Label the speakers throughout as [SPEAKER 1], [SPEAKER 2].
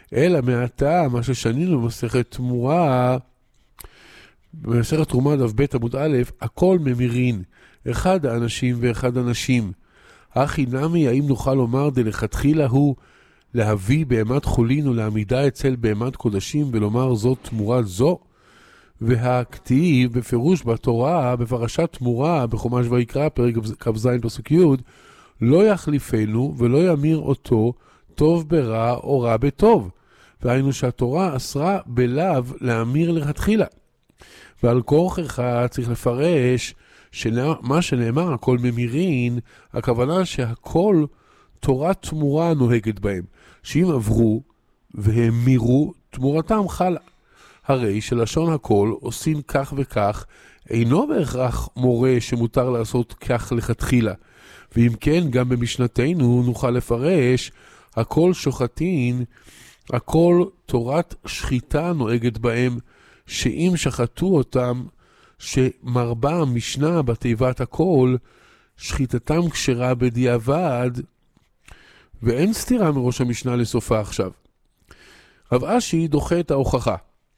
[SPEAKER 1] אלא מעתה, מה ששנינו במסכת תמורה, במסכת תרומה דף ב' עמוד א', הכל ממירין, אחד האנשים ואחד הנשים. הכי נמי, האם נוכל לומר דלכתחילה הוא להביא בהמת חולין ולעמידה אצל בהמת קודשים ולומר זאת תמורה זו? והכתיב בפירוש בתורה, בפרשת תמורה, בחומש ויקרא, פרק כ"ז פסוק י', לא יחליפנו ולא ימיר אותו טוב ברע או רע בטוב. והיינו שהתורה אסרה בלאו להמיר לכתחילה. ועל כורכך צריך לפרש שמה שנאמר הכל ממירין, הכוונה שהכל תורת תמורה נוהגת בהם, שאם עברו והמירו, תמורתם חלה. הרי שלשון הכל עושים כך וכך, אינו בהכרח מורה שמותר לעשות כך לכתחילה. ואם כן, גם במשנתנו נוכל לפרש, הכל שוחטין, הכל תורת שחיטה נוהגת בהם, שאם שחטו אותם, שמרבה המשנה בתיבת הכל, שחיטתם כשרה בדיעבד, ואין סתירה מראש המשנה לסופה עכשיו. רב אשי דוחה את ההוכחה.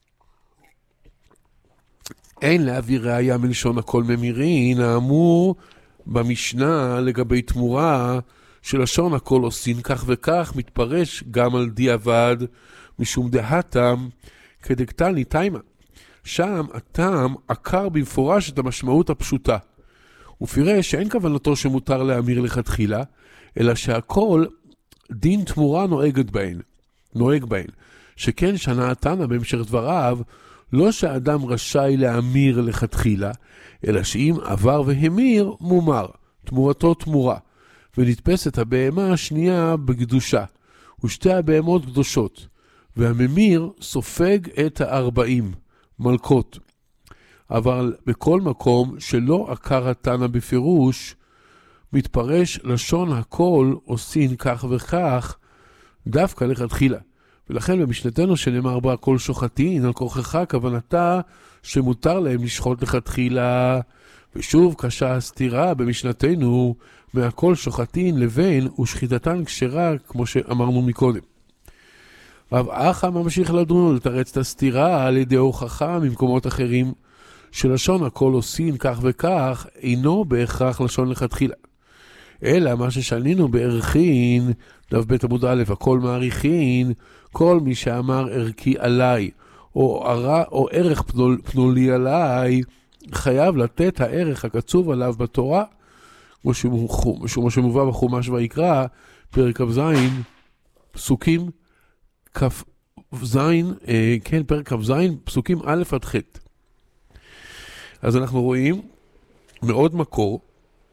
[SPEAKER 1] אין להביא ראיה מלשון הכל ממירין, האמור במשנה לגבי תמורה, שלשון הכל עושים כך וכך, מתפרש גם על דיעבד, משום דהתם, כדקטני תימה. שם הטעם עקר במפורש את המשמעות הפשוטה. ופירש שאין כוונתו שמותר להמיר לכתחילה, אלא שהכל דין תמורה נוהג בהן. שכן שנה התנא בהמשך דבריו, לא שהאדם רשאי להמיר לכתחילה, אלא שאם עבר והמיר, מומר, תמורתו תמורה, ונתפסת הבהמה השנייה בקדושה, ושתי הבהמות קדושות, והממיר סופג את 40 מלכות. אבל בכל מקום שלא עקר התנא בפירוש, מתפרש לשון הכל עושים כך וכך, דווקא לכתחילה. ולכן במשנתנו שנאמר בה כל שוחטין, על כורכך כוונתה שמותר להם לשחוט לכתחילה. ושוב קשה הסתירה במשנתנו מהכל שוחטין לבין ושחיטתן כשרה, כמו שאמרנו מקודם. רב אחא ממשיך לדון ולתרץ את הסתירה על ידי הוכחה ממקומות אחרים, שלשון הכל עושים כך וכך אינו בהכרח לשון לכתחילה. אלא מה ששנינו בערכין, דף ב' עמוד א', הכל מעריכין, כל מי שאמר ערכי עליי, או ערך פנולי עליי, חייב לתת הערך הקצוב עליו בתורה, כמו שמובא בחומש ויקרא, פרק כ"ז, פסוקים כ"ז, כן, פרק כ"ז, פסוקים א' עד ח'. אז אנחנו רואים מאוד מקור,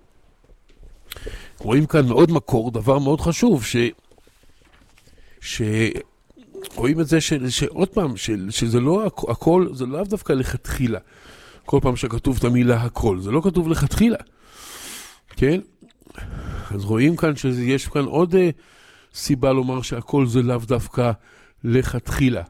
[SPEAKER 1] דבר מאוד חשוב, רואים את זה שעוד פעם, שזה לא הכל, זה לא דווקא לכתחילה. כל פעם שכתוב את המילה הכל, זה לא כתוב לכתחילה. כן? אז רואים כאן שיש כאן עוד סיבה לומר שהכל זה לאו דווקא לכתחילה.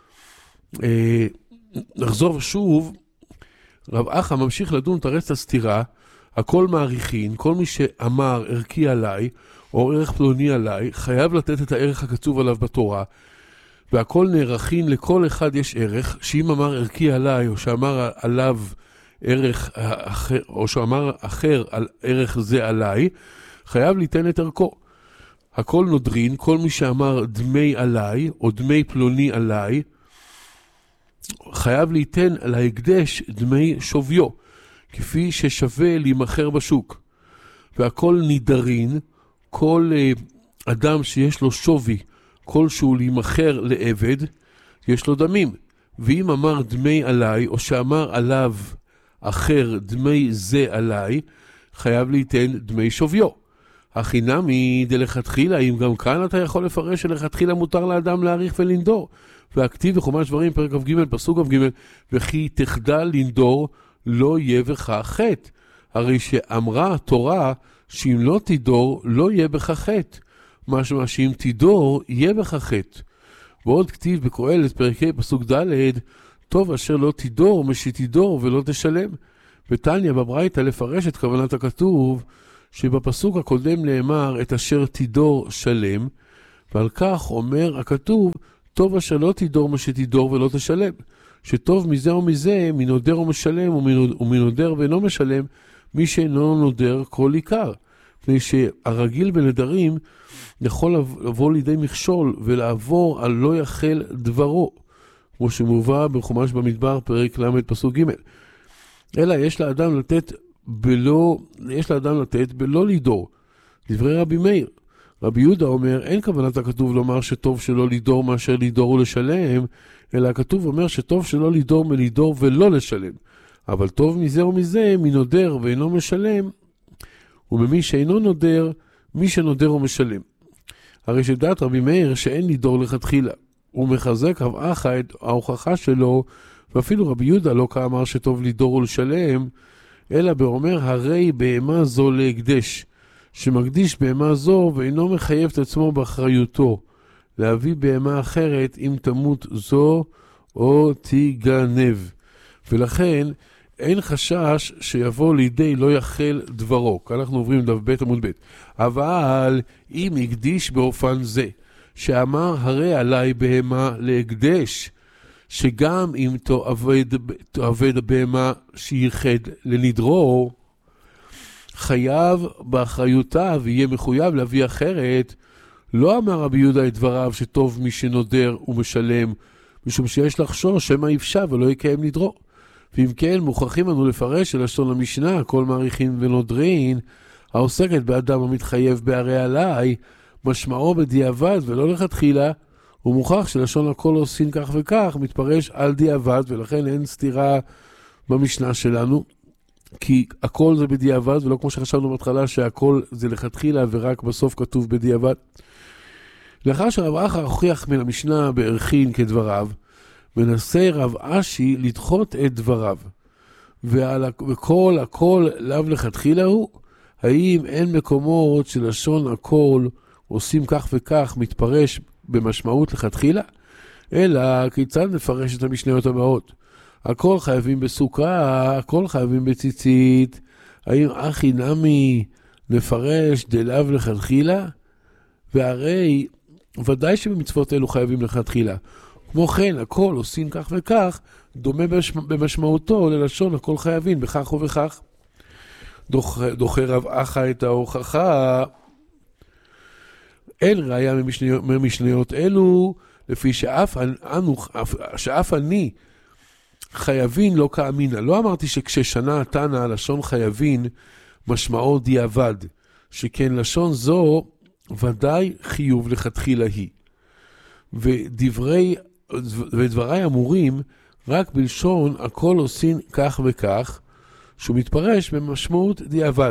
[SPEAKER 1] נחזור שוב, רב אחא ממשיך לדון תרץ הסתירה, הכל מעריכין, כל מי שאמר ערכי עליי, או ערך פלוני עליי, חייב לתת את הערך הקצוב עליו בתורה, והכל נערכין, לכל אחד יש ערך, שאם אמר ערכי עליי, או שאמר עליו ערך אחר, או שאמר אחר על ערך זה עליי, חייב ליתן את ערכו. הכל נודרין, כל מי שאמר דמי עליי, או דמי פלוני עליי, חייב ליתן על ההקדש דמי שוויו, כפי ששווה להימחר בשוק. והכל נידרין, כל אדם שיש לו שווי, כלשהו להימחר לעבד, יש לו דמים. ואם אמר דמי עליי, או שאמר עליו אחר דמי זה עליי, חייב ליתן דמי שוויו. החינמי דלכתחילה, אם גם כאן אתה יכול לפרש שלכתחילה מותר לאדם להעריך ולנדור. והכתיב בחומש דברים, פרק כ"ג, פסוק כ"ג, וכי תחדל לנדור, לא יהיה בך חטא. הרי שאמרה התורה, שאם לא תדור, לא יהיה בך חטא. משמע שאם תדור, יהיה בך חטא. ועוד כתיב בקהלת, פרק ה' פסוק ד', טוב אשר לא תדור, משתדור ולא תשלם. ותניא בברייתא לפרש את כוונת הכתוב, שבפסוק הקודם נאמר את אשר תדור שלם, ועל כך אומר הכתוב, טוב אשר לא תדור מה שתדור ולא תשלם. שטוב מזה או מזה, מנודר ומשלם, ומנודר ואינו משלם, מי שאינו נודר כל עיקר. מפני שהרגיל בנדרים יכול לבוא לידי מכשול ולעבור על לא יחל דברו, כמו שמובא בחומש במדבר פרק ל' פסוק ג'. אלא יש לאדם לתת בלא לידור. דברי רבי מאיר. רבי יהודה אומר, אין כוונת הכתוב לומר שטוב שלא לידור מאשר לידור ולשלם, אלא הכתוב אומר שטוב שלא לידור מלידור ולא לשלם. אבל טוב מזה או מזה, מנודר ואינו משלם, וממי שאינו נודר, מי שנודר ומשלם. הרי שדעת רבי מאיר שאין לידור לכתחילה. הוא מחזק רב אחא את ההוכחה שלו, ואפילו רבי יהודה לא כאמר שטוב לידור ולשלם, אלא באומר הרי בהמה זו להקדש, שמקדיש בהמה זו ואינו מחייב את עצמו באחריותו, להביא בהמה אחרת אם תמות זו או תיגנב. ולכן אין חשש שיבוא לידי לא יחל דברו. כאן אנחנו עוברים דף ב' עמוד ב'. אבל אם הקדיש באופן זה, שאמר הרי עלי בהמה להקדש, שגם אם תאבד הבהמה שייחד לנדרו, חייב באחריותה ויהיה מחויב להביא אחרת. לא אמר רבי יהודה את דבריו שטוב מי שנודר ומשלם, משום שיש לחשוש שמא יפשע ולא יקיים נדרו. ואם כן, מוכרחים לנו לפרש של לשון המשנה, כל מעריכין ונודרין, העוסקת באדם המתחייב בהרי עלי, משמעו בדיעבד ולא לכתחילה, הוא מוכרח שלשון הכל עושים כך וכך, מתפרש על דיעבד, ולכן אין סתירה במשנה שלנו, כי הכל זה בדיעבד, ולא כמו שחשבנו בהתחלה שהכל זה לכתחילה, ורק בסוף כתוב בדיעבד. לאחר שרב אחא הוכיח מן המשנה בערכין כדבריו, מנסה רב אשי לדחות את דבריו, וכל הכל לאו לכתחילה הוא, האם אין מקומות שלשון הכל עושים כך וכך מתפרש במשמעות לכתחילה? אלא כיצד נפרש את המשניות הבאות? הכל חייבים בסוכה, הכל חייבים בציצית, האם אחי נמי נפרש דלאו לכתחילה? והרי ודאי שבמצוות אלו חייבים לכתחילה. כמו כן, הכל עושים כך וכך, דומה במשמעותו ללשון הכל חייבים בכך ובכך. דוחה רב אחא את ההוכחה, אין ראיה ממשניות אלו, לפי שאף אני חייבין לא כאמינה. לא אמרתי שכששנה תנא הלשון חייבין משמעו דיעבד, שכן לשון זו ודאי חיוב לכתחילה היא. ודבריי אמורים רק בלשון הכל עושים כך וכך, שהוא מתפרש במשמעות דיעבד.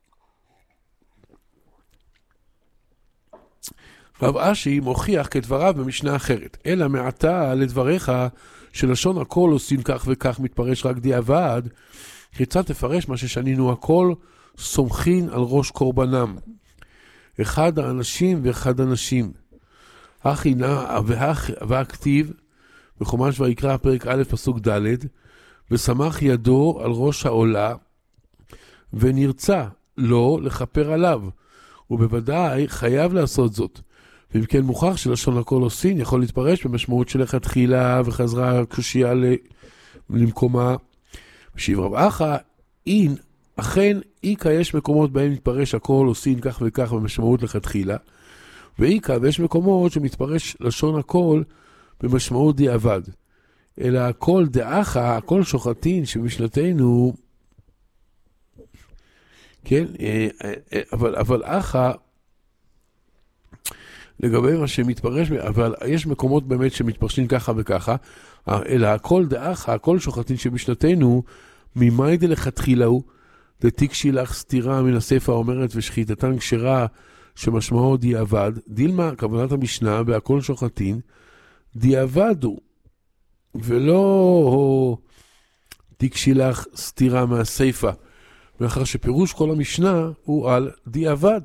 [SPEAKER 1] רב אשי מוכיח כדבריו במשנה אחרת, אלא מעתה לדבריך שלשון הכל עושים כך וכך מתפרש רק דיעבד, כיצד תפרש מה ששנינו הכל סומכין על ראש קורבנם, אחד האנשים ואחד הנשים. אחי נא והכתיב בחומש ויקרא פרק א' פסוק ד', ושמח ידו על ראש העולה ונרצה לו לכפר עליו, ובוודאי חייב לעשות זאת. ואם כן מוכח שלשון הכל עושים יכול להתפרש במשמעות של לכתחילה, וחזרה קושיה למקומה. משיב רב אחא, אין אכן איקה יש מקומות בהם מתפרש הכל עושים כך וכך במשמעות לכתחילה, ואיקה ויש מקומות שמתפרש לשון הכל במשמעות דיעבד. אלא הכל דאחא, הכל שוחטין שבמשנתנו, כן, אבל אחא, לגבי מה שמתפרש, אבל יש מקומות באמת שמתפרשים ככה וככה, אלא הכל דאחא, הכל שוחטין שבמשנתנו, ממאי דלכתחילה הוא, דתיקשי לך סתירה מן הספר אומרת ושחיטתן כשרה שמשמעו דיעבד, דילמה כוונת המשנה בהכל שוחטין, דיעבד הוא, ולא תיקשי לך סתירה מהספר, מאחר שפירוש כל המשנה הוא על דיעבד.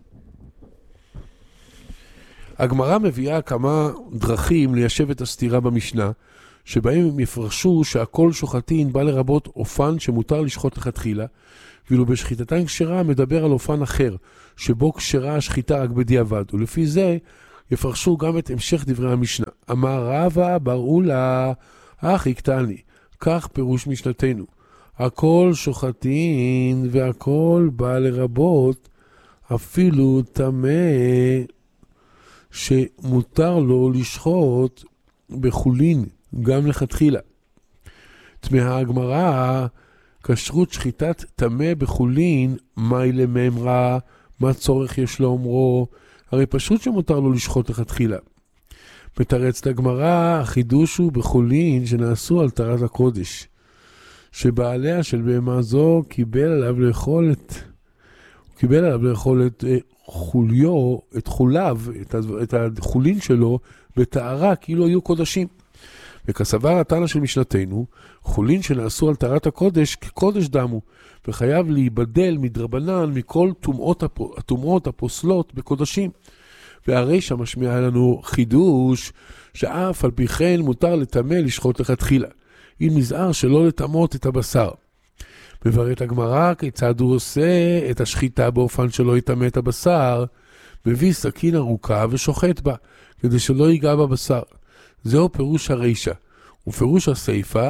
[SPEAKER 1] הגמרא מביאה כמה דרכים ליישב את הסתירה במשנה, שבהם הם יפרשו שהכל שוחטין בא לרבות אופן שמותר לשחוט לכתחילה, ואילו בשחיטתן כשרה מדבר על אופן אחר, שבו כשרה השחיטה רק בדיעבד, ולפי זה יפרשו גם את המשך דברי המשנה. אמר רבא בר אולה, אחי קטני, כך פירוש משנתנו. הכל שוחטין והכל בא לרבות, אפילו טמא שמותר לו לשחוט בחולין גם לכתחילה. תמהה הגמרא, כשרות שחיטת טמא בחולין, מהי לממרא, מה צורך יש לאומרו? הרי פשוט שמותר לו לשחוט לכתחילה. מתרץ לגמרא, החידוש הוא בחולין שנעשו על טהרת הקודש, שבעליה של בהמה זו קיבל עליו לאכול את חוליו, את חוליו, את החולין שלו, בטהרה כאילו היו קודשים. וכסבר התנא של משנתנו, חולין שנעשו על טהרת הקודש כקודש דמו, וחייב להיבדל מדרבנן מכל הטומאות הפוסלות בקודשים. והרי שמשמיע לנו חידוש, שאף על פי כן מותר לטמא לשחוט לכתחילה, אם נזהר שלא לטמאות את הבשר. מבארת הגמרא כיצד הוא עושה את השחיטה באופן שלא יטמא את הבשר, מביא סכין ארוכה ושוחט בה, כדי שלא ייגע בבשר. זהו פירוש הרישא. ופירוש הסיפא,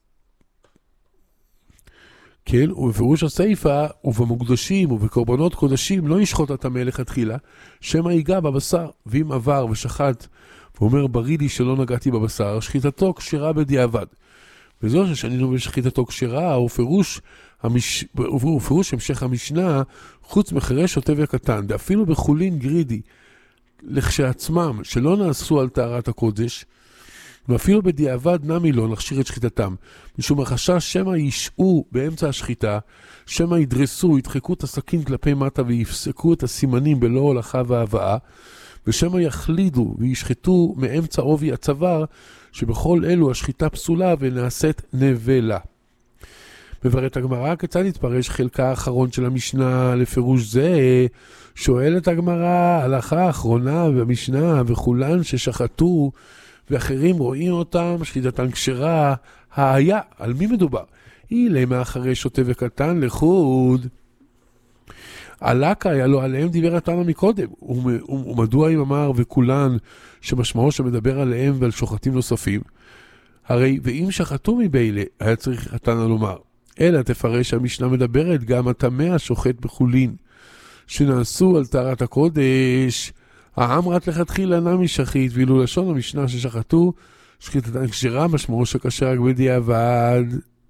[SPEAKER 1] כן, ובפירוש הסיפא, ובמוקדשים ובקורבנות קודשים לא ישחוט הטמא לכתחילה, שמא ייגע בבשר. ואם עבר ושחט ואומר בריא לי שלא נגעתי בבשר, שחיטתו כשרה בדיעבד. וזו ששנינו בשחיטתו כשרה, ופירוש המשך המשנה, חוץ מחירש שוטה וקטן, ואפילו בחולין גרידי, לכשעצמם, שלא נעשו על טהרת הקודש, ואפילו בדיעבד נמי לא להכשיר את שחיטתם, משום החשש שמא ישעו באמצע השחיטה, שמא ידרסו, ידחקו את הסכין כלפי מטה ויפסקו את הסימנים בלא הולכה והבאה, ושמא יחלידו וישחטו מאמצע עובי הצוואר, שבכל אלו השחיטה פסולה ונעשית נבלה. מבארת הגמרא כיצד יתפרש חלקה האחרון של המשנה לפירוש זה? שואלת הגמרא, ההלכה האחרונה במשנה, וכולן ששחטו ואחרים רואים אותם, שחיטתן כשרה, היה, על מי מדובר? היא למה אחרי שוטה וקטן לחוד. עלקה היה לו עליהם דיבר התנא מקודם, ומדוע אם אמר וכולן שמשמעו שמדבר עליהם ועל שוחטים נוספים? הרי ואם שחטו מבילה היה צריך התנא לומר, אלא תפרש המשנה מדברת גם הטמא השוחט בחולין, שנעשו על טהרת הקודש, העם רק לכתחילה נמי שחית, ואילו לשון המשנה ששחטו, שחיטתן כשרה משמעו שכשר רק בדיעבד.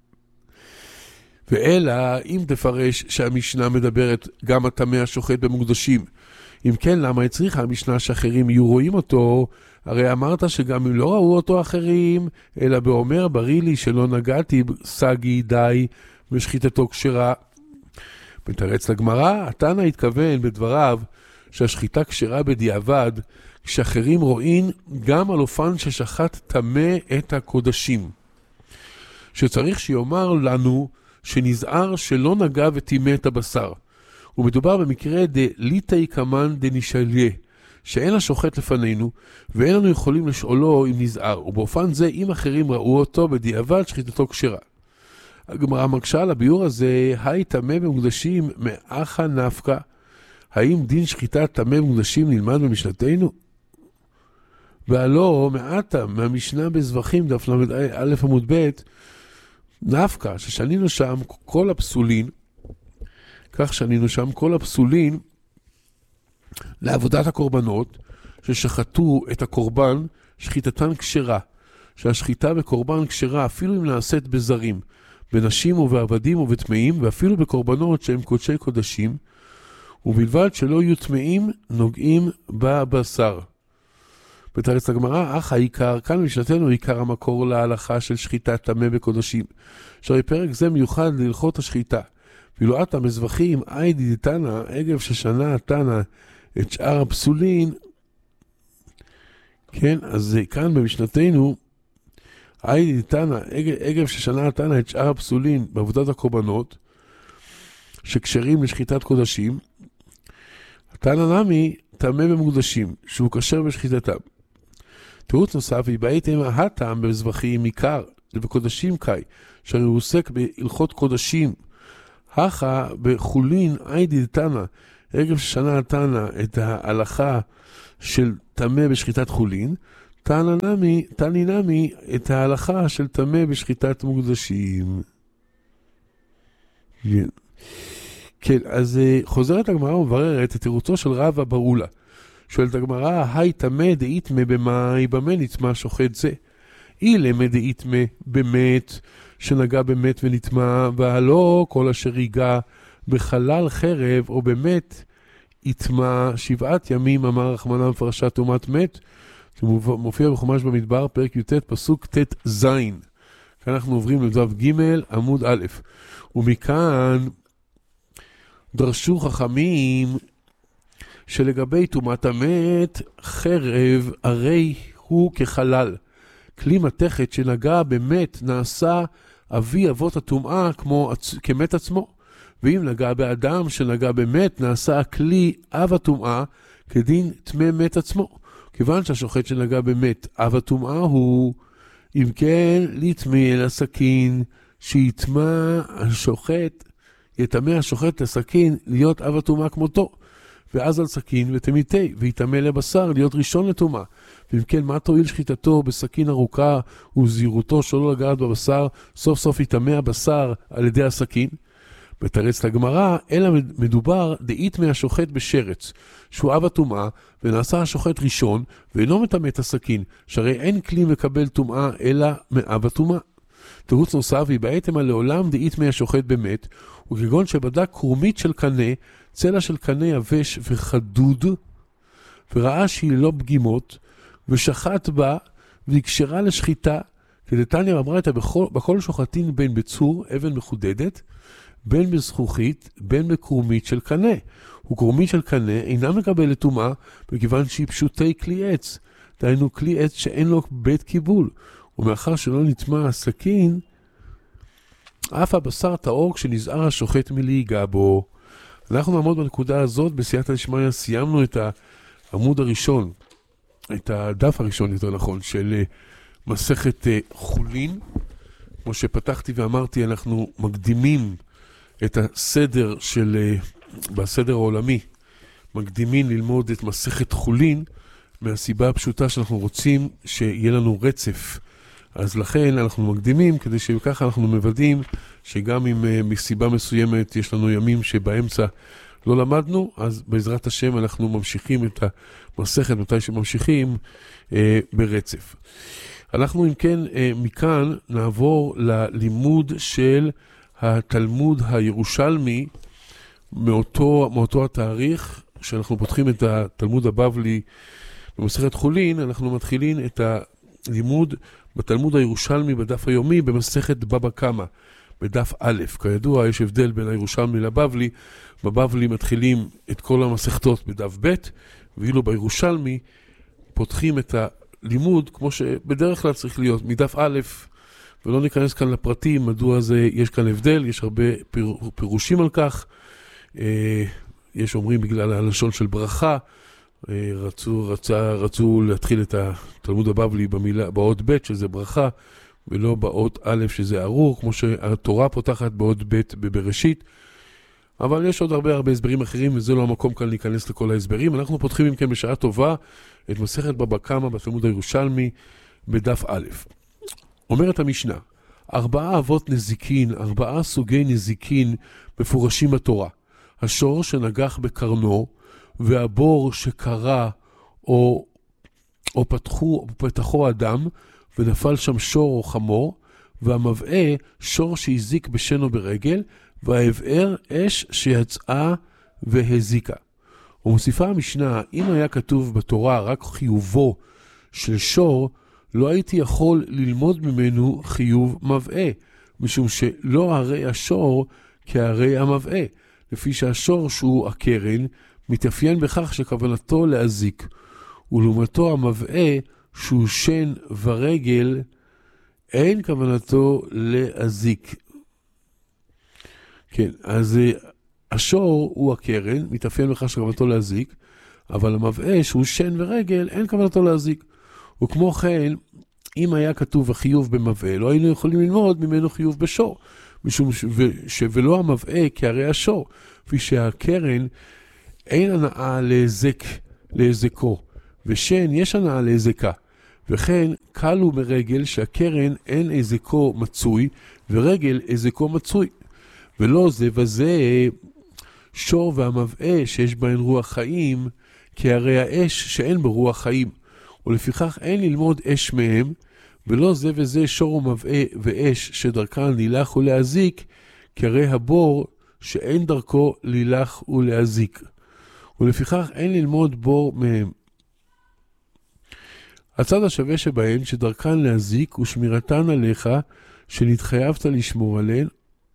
[SPEAKER 1] ואלא אם תפרש שהמשנה מדברת גם הטמא השוחט במוקדשים, אם כן למה הצריכה המשנה שאחרים יהיו רואים אותו? הרי אמרת שגם אם לא ראו אותו אחרים, אלא באומר בריא לי שלא נגעתי סגי די ושחיטתו כשרה. מתרץ לגמרא, התנא התכוון בדבריו שהשחיטה כשרה בדיעבד, כשאחרים רואים גם על אופן ששחט טמא את הקודשים. שצריך שיאמר לנו שנזהר שלא נגע וטימא את הבשר. ומדובר במקרה דליטאי קמן דנישליה, שאין השוחט לפנינו, ואין לנו יכולים לשאולו אם נזהר, ובאופן זה אם אחרים ראו אותו בדיעבד שחיטתו כשרה. הגמרא מקשה על הביור הזה, היי טמא במוקדשים מאחה נפקא, האם דין שחיטת טמא במוקדשים נלמד במשנתנו? והלא מעטה מהמשנה בזבחים דף א' עמוד ב' נפקא, ששנינו שם כל הפסולין, כך שנינו שם כל הפסולין לעבודת הקורבנות, ששחטו את הקורבן, שחיטתן כשרה, שהשחיטה בקורבן כשרה, אפילו אם נעשית בזרים, בנשים ובעבדים ובטמאים, ואפילו בקורבנות שהם קודשי קודשים, ובלבד שלא יהיו טמאים נוגעים בבשר. בתרץ הגמרא, אך העיקר, כאן משנתנו עיקר המקור להלכה של שחיטת טמא בקודשים, שהרי פרק זה מיוחד להלכות השחיטה. ואילו עתה מזבחים, איידי דתנא, אגב ששנה תנא את שאר הפסולין, כן, אז כאן במשנתנו, איידי דתנא, אגב ששנה תנא את שאר הפסולין בעבודת הקורבנות, שקשרים לשחיטת קודשים, תנא נמי טמא במוקדשים, שהוא כשר בשחיטתם. תירוץ נוסף, והבאיתם הטעם במזבחים עיקר, ובקודשים קאי, שהרי הוא עוסק בהלכות קודשים, הכה בחולין איידי דתנא, אגב ששנה תנא את ההלכה של טמא בשחיטת חולין, תני נמי את ההלכה של טמא בשחיטת מוקדשים. כן, אז חוזרת הגמרא ומבררת את תירוצו של רבא ברולה. שואלת הגמרא, היי טמא דאיתמא במאי, במה נטמא שוחט זה? אילמא דאיתמא במת, שנגע במת ונטמא, והלא כל אשר ייגע בחלל חרב או במת יטמא 7 ימים, אמר רחמנא בפרשת טומאת מת. זה מופיע בחומש במדבר, פרק י"ט, פסוק ט"ז. כאן אנחנו עוברים לדף ג' עמוד א'. ומכאן דרשו חכמים שלגבי טומאת המת, חרב הרי הוא כחלל. כלי מתכת שנגע במת נעשה אבי אבות הטומאה כמת עצמו. ואם נגע באדם שנגע במת, נעשה הכלי אב הטומאה כדין טמא מת עצמו. כיוון שהשוחט שנגע במת אב הטומאה הוא, אם כן לטמא לסכין שיטמא השוחט, יטמא השוחט לסכין להיות אב הטומאה כמותו, ואז על סכין ותמיתי, ויטמא לבשר להיות ראשון לטומאה. ואם כן, מה תועיל שחיטתו בסכין ארוכה וזהירותו שלא לגעת בבשר, סוף סוף יטמא הבשר על ידי הסכין? בתרץ לגמרא, אלא מדובר דאיתמא השוחט בשרץ, שהוא אב הטומאה, ונעשה השוחט ראשון, ואינו מטמא את הסכין, שהרי אין כלי מקבל טומאה אלא מאב הטומאה. תירוץ נוסף, ויבעטם לעולם דאיתמא השוחט במת, וכגון שבדק קרומית של קנה, צלע של קנה יבש וחדוד, וראה שהיא לא פגימות, ושחט בה, והקשרה לשחיטה, כדתניא אמרתא בכל שוחטין בין בצור, אבן מחודדת, בין בזכוכית, בין בקרומית של קנה. וקרומית של קנה אינה מקבלת טומאה, מכיוון שהיא פשוטי כלי עץ. דהיינו כלי עץ שאין לו בית קיבול. ומאחר שלא נטמא הסכין, אף הבשר טהור כשנזהר השוחט מלהיגע בו. אנחנו נעמוד בנקודה הזאת, בסייעתא דשמיא סיימנו את העמוד הראשון, את הדף הראשון יותר נכון, של מסכת חולין. כמו שפתחתי ואמרתי, אנחנו מקדימים את הסדר בסדר העולמי, מקדימים ללמוד את מסכת חולין, מהסיבה הפשוטה שאנחנו רוצים שיהיה לנו רצף. אז לכן אנחנו מקדימים, כדי שככה אנחנו מוודאים שגם אם מסיבה מסוימת יש לנו ימים שבאמצע לא למדנו, אז בעזרת השם אנחנו ממשיכים את המסכת מתי שממשיכים ברצף. אנחנו אם כן מכאן נעבור ללימוד של התלמוד הירושלמי מאותו התאריך שאנחנו פותחים את התלמוד הבבלי במסכת חולין. אנחנו מתחילים את הלימוד בתלמוד הירושלמי בדף היומי במסכת בבא קמא בדף א'. כידוע יש הבדל בין הירושלמי לבבלי. בבבלי מתחילים את כל המסכתות בדף ב', ואילו בירושלמי פותחים את הלימוד כמו שבדרך כלל צריך להיות מדף א', ולא ניכנס כאן לפרטים מדוע יש כאן הבדל. יש הרבה פירושים על כך. יש אומרים בגלל הלשון של ברכה, רצו להתחיל את התלמוד הבבלי באות ב' שזה ברכה, ולא באות א' שזה ארור, כמו שהתורה פותחת באות ב' בבראשית. אבל יש עוד הרבה הסברים אחרים, וזה לא המקום כאן להיכנס לכל ההסברים. אנחנו פותחים אם כן בשעה טובה את מסכת בבא קמא בתלמוד הירושלמי בדף א'. אומרת המשנה, 4 אבות נזיקין, 4 סוגי נזיקין מפורשים בתורה. השור שנגח בקרנו, והבור שקרה או פתחו אדם, ונפל שם שור או חמור, והמבעה שור שהזיק בשן או ברגל, והעבר אש שיצאה והזיקה. ומוסיפה המשנה, אם היה כתוב בתורה רק חיובו של שור, לא הייתי יכול ללמוד ממנו חיוב מבעה, משום שלא הרי השור כהרי המבעה, לפי שהשור שהוא הקרן מתאפיין בכך שכוונתו להזיק, ולעומתו המבעה שהוא שן ורגל אין כוונתו להזיק. כן, אז השור הוא הקרן, מתאפיין בכך שכוונתו להזיק, אבל המבעה שהוא שן ורגל אין כוונתו להזיק. וכמו כן, אם היה כתוב החיוב במבעה, לא היינו יכולים ללמוד ממנו חיוב בשור, משום ולא המבעה כהרי השור, כפי שהקרן אין הנאה להזקו, ושן יש הנאה להזקה. וכן קל הוא מרגל שהקרן אין הזקו מצוי, ורגל הזקו מצוי. ולא זה וזה שור והמבעה שיש בהן רוח חיים, כי הרי האש שאין בו רוח חיים. ולפיכך אין ללמוד אש מהם, ולא זה וזה שור ומבעה ואש שדרכן לילך ולהזיק, כי הרי הבור שאין דרכו לילך ולהזיק. ולפיכך אין ללמוד בור מהם. הצד השווה שבהן שדרכן להזיק ושמירתן עליך, שנתחייבת לשמור עליהן,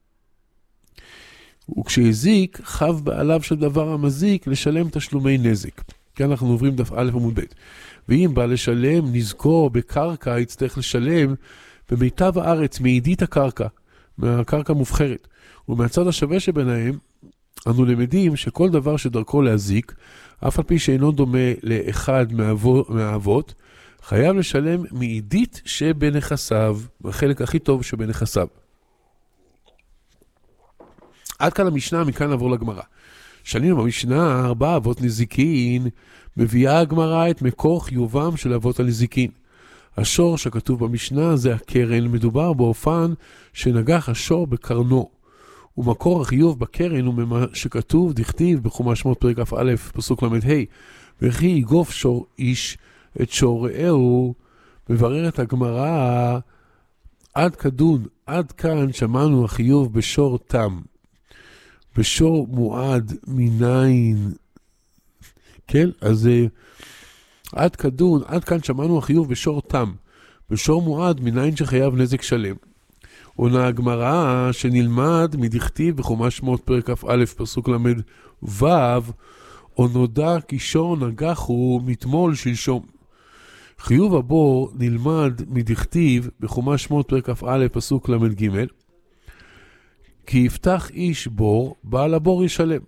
[SPEAKER 1] וכשהזיק חב בעליו של דבר המזיק לשלם תשלומי נזק. כאן אנחנו עוברים דף א' עמוד ב'. ואם בא לשלם נזקו בקרקע, יצטרך לשלם במיטב הארץ, מעידית הקרקע, מהקרקע מובחרת. ומהצד השווה שביניהם, אנו למדים שכל דבר שדרכו להזיק, אף על פי שאינו דומה לאחד מהאבות, חייב לשלם מעידית שבנכסיו, החלק הכי טוב שבנכסיו. עד כאן המשנה, מכאן נעבור לגמרא. שנים במשנה, 4 אבות נזיקין, מביאה הגמרא את מקור חיובם של אבות הנזיקין. השור שכתוב במשנה זה הקרן, מדובר באופן שנגח השור בקרנו. ומקור החיוב בקרן הוא ממה שכתוב, דכתיב בחומש שמות פרק א' פסוק ל"ה, וכי יגוף שור איש את שור רעהו. מבררת הגמרא, עד כדון, עד כאן שמענו החיוב בשור תם. בשור מועד מניין, כן? אז עד כדון, עד כאן שמענו החיוב בשור תם. בשור מועד מניין שחייב נזק שלם. עונה הגמרא שנלמד מדכתיב בחומש שמות פרק א' פסוק ל"ו, או נודע כי שור נגח הוא מתמול שלשום. חיוב הבור נלמד מדכתיב בחומש שמות פרק א' פסוק ל"ג, כי יפתח איש בור, בעל הבור ישלם.